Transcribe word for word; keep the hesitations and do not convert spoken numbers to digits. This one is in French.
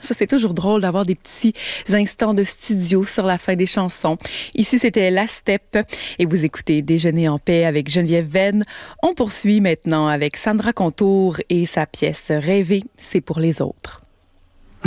Ça, c'est toujours drôle d'avoir des petits instants de studio sur la fin des chansons. Ici, c'était La Steppe et vous écoutez Déjeuner en paix avec Geneviève Venn. On poursuit maintenant avec Sandra Contour et sa pièce Rêver, c'est pour les autres.